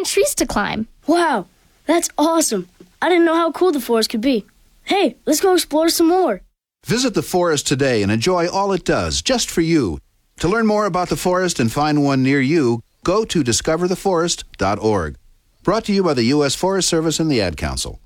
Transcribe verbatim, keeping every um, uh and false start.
and trees to climb. Wow, that's awesome. I didn't know how cool the forest could be. Hey, let's go explore some more. Visit the forest today and enjoy all it does, just for you. To learn more about the forest and find one near you, go to discover the forest dot org. Brought to you by the U S Forest Service and the Ad Council.